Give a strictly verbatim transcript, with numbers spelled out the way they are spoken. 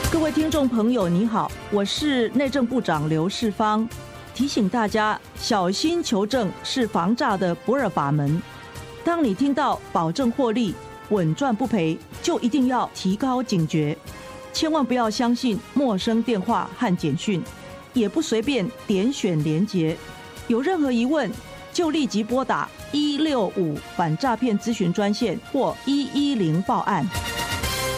各位听众朋友，你好，我是内政部长刘世芳，提醒大家小心求证是防诈的不二法门。当你听到保证获利、稳赚不赔，就一定要提高警觉，千万不要相信陌生电话和简讯，也不随便点选连结。有任何疑问，就立即拨打一六五反诈骗咨询专线或一一零报案。